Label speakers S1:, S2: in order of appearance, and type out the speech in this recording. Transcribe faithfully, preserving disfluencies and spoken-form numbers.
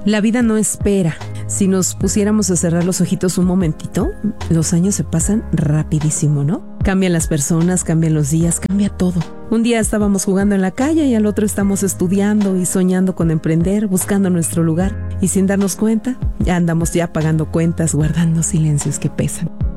S1: La vida no espera. Si nos pusiéramos a cerrar los ojitos un momentito, los años se pasan rapidísimo, ¿no? Cambian las personas, cambian los días, cambia todo. Un día estábamos jugando en la calle y al otro estamos estudiando y soñando con emprender, buscando nuestro lugar. Y sin darnos cuenta, ya andamos ya pagando cuentas, guardando silencios que pesan.